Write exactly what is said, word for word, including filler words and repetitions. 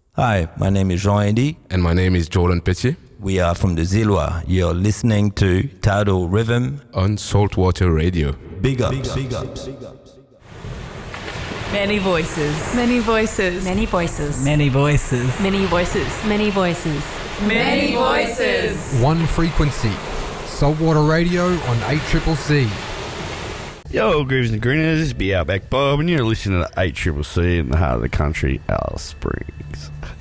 Hi, my name is Jean-Andy. And my name is Jordan Petit. We are from the Zilwa. You're listening to Tidal Rhythm on Saltwater Radio. Big ups. Big ups. Many voices. Many voices. Many voices. Many voices. Many voices. Many voices. Many voices. One frequency. Saltwater Radio on eight C C C. Yo, Grooves and Grinners, this is Be Outback Bob, and you're listening to eight C C C in the heart of the country, Alice Springs.